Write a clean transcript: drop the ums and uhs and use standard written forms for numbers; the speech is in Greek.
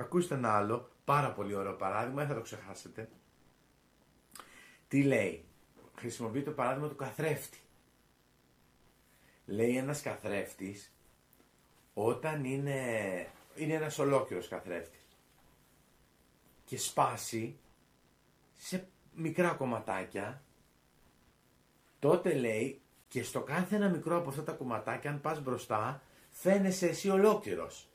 Ακούστε ένα άλλο πάρα πολύ ωραίο παράδειγμα, δεν θα το ξεχάσετε. Τι λέει? Χρησιμοποιεί το παράδειγμα του καθρέφτη. Λέει ένας καθρέφτης, όταν είναι ένας ολόκληρος καθρέφτης και σπάσει σε μικρά κομματάκια, τότε λέει, και στο κάθε ένα μικρό από αυτά τα κομματάκια, αν πας μπροστά, φαίνεσαι εσύ ολόκληρος.